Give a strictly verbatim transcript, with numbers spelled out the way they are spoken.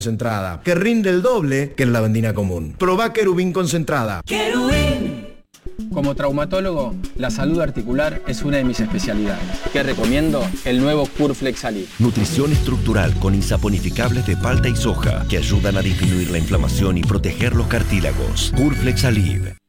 concentrada, que rinde el doble que en la lavandina común. Probá Querubín concentrada. Querubín. Como traumatólogo, la salud articular es una de mis especialidades. ¿Qué recomiendo? El nuevo Curflex Alib. Nutrición estructural con insaponificables de palta y soja que ayudan a disminuir la inflamación y proteger los cartílagos. Curflex Alib.